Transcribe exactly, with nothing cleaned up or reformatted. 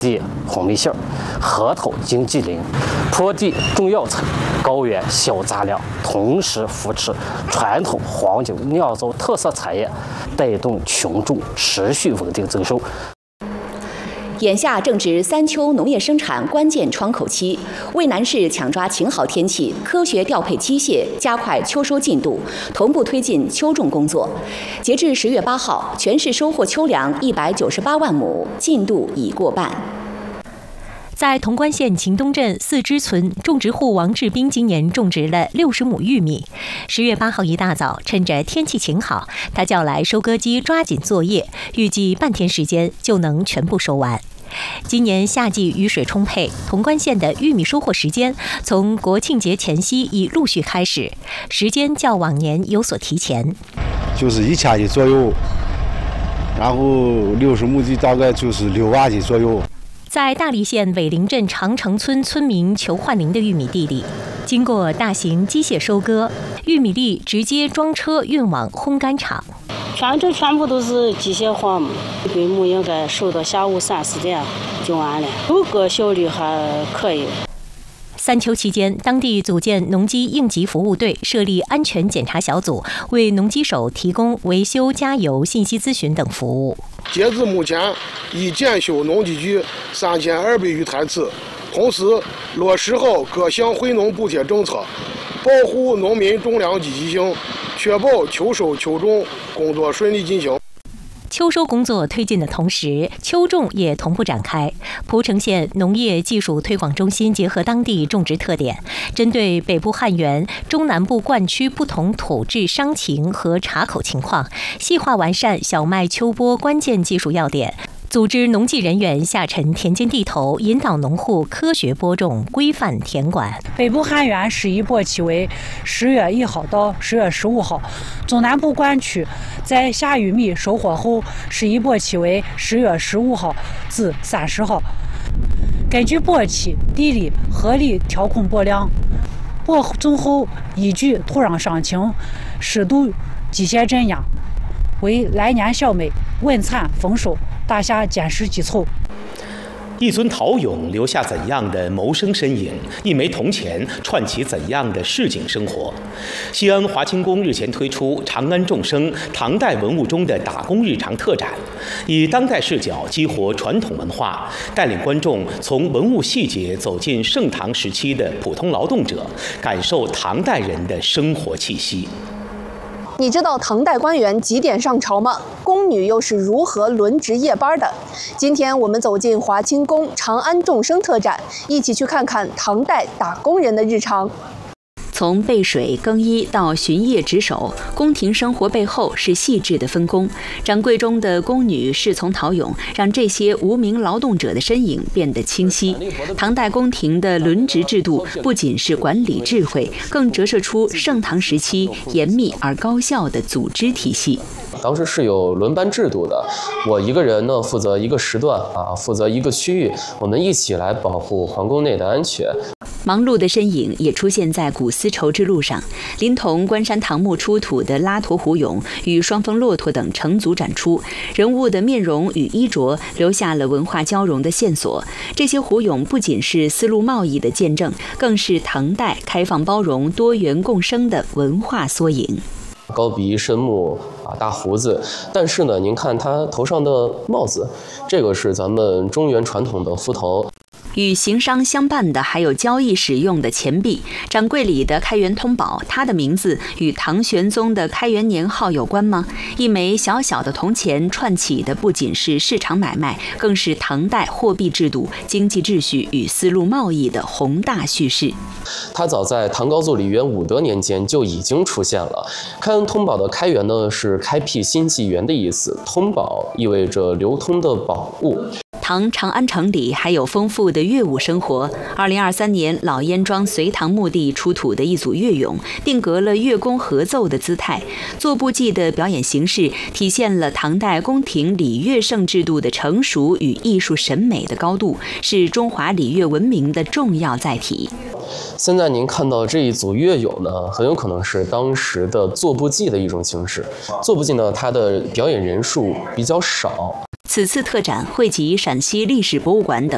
地红米杏、核桃经济林、坡地种药材、高原小杂粮，同时扶持传统黄酒酿造特色产业，带动群众持续稳定增收。 眼下正值三秋农业生产关键窗口期，渭南市抢抓晴好天气，科学调配机械，加快秋收进度，同步推进秋种工作。截至十月八号，全市收获秋粮一百九十八万亩，进度已过半。 在潼关县秦东镇四支村，种植户王志斌今年种植了六十亩玉米。十月八号一大早，趁着天气晴好，他叫来收割机抓紧作业，预计半天时间就能全部收完。今年夏季雨水充沛，潼关县的玉米收获时间从国庆节前夕已陆续开始，时间较往年有所提前。 就是一千斤左右，然后六十亩地大概就是六万斤左右。 在大荔县尾林镇长城村村民裘焕林的玉米地里，经过大型机械收割，玉米粒直接装车运往烘干厂。 全这全部都是机械化嘛，一百亩应该收到下午三四点就完了，收割效率还可以。 三秋期间，当地组建农机应急服务队，设立安全检查小组，为农机手提供维修、加油、信息咨询等服务。 截至目前，已检修农机具三千二百余台次，同时落实好各项惠农补贴政策，保护农民种粮积极性，确保秋收秋种工作顺利进行。 秋收工作推进的同时，秋种也同步展开。蒲城县农业技术推广中心结合当地种植特点，针对北部旱源、中南部灌区不同土质伤情和茶口情况，细化完善小麦秋播关键技术要点。组织农技人员下沉田间地头，引导农户科学播种、规范田管。 北部旱源适宜播期为十月一号到十月十五号，中南部灌区在下玉米收获后适宜播期为十月十五号至三十号。根据播期、地力合理调控播量，播种后依据土壤伤情、适度机械镇压，为来年小麦稳产丰收打下坚实基础。 一尊陶俑留下怎样的谋生身影？一枚铜钱串起怎样的市井生活？西安华清宫日前推出“长安众生：唐代文物中的打工日常”特展，以当代视角激活传统文化，带领观众从文物细节走进盛唐时期的普通劳动者，感受唐代人的生活气息。 你知道唐代官员几点上朝吗？宫女又是如何轮值夜班的？今天我们走进华清宫长安众生特展，一起去看看唐代打工人的日常。 从备水、更衣到巡夜值守，宫廷生活背后是细致的分工。展柜中的宫女侍从陶俑，让这些无名劳动者的身影变得清晰。唐代宫廷的轮值制度不仅是管理智慧，更折射出盛唐时期严密而高效的组织体系。 当时是有轮班制度的，我一个人呢负责一个时段啊，负责一个区域，我们一起来保护皇宫内的安全。 忙碌的身影也出现在古丝绸之路上，临潼关山唐墓出土的拉驼胡俑与双峰骆驼等成组展出，人物的面容与衣着留下了文化交融的线索。这些胡俑不仅是丝路贸易的见证，更是唐代开放包容、多元共生的文化缩影。 高鼻深目啊，大胡子，但是呢，您看他头上的帽子，这个是咱们中原传统的幞头。 与行商相伴的还有交易使用的钱币。展柜里的开元通宝，它的名字与唐玄宗的开元年号有关吗？一枚小小的铜钱串起的不仅是市场买卖，更是唐代货币制度、经济秩序与丝路贸易的宏大叙事。 它早在唐高祖李渊武德年间就已经出现了。开元通宝的开元呢，是开辟新纪元的意思，通宝意味着流通的宝物。 唐长安城里还有丰富的乐舞生活。二零二三年，老烟庄隋唐墓地出土的一组乐俑，定格了乐工合奏的姿态。作步祭的表演形式，体现了唐代宫廷礼乐盛制度的成熟与艺术审美的高度，是中华礼乐文明的重要载体。 现在您看到这一组乐俑呢，很有可能是当时的作步祭的一种形式。作步祭呢，它的表演人数比较少。 此次特展汇集陕西历史博物馆等